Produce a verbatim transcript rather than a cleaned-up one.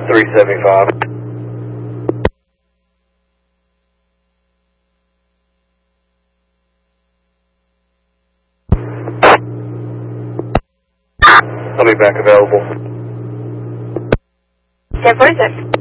three seventy-five. I'll be back available. ten forty-six.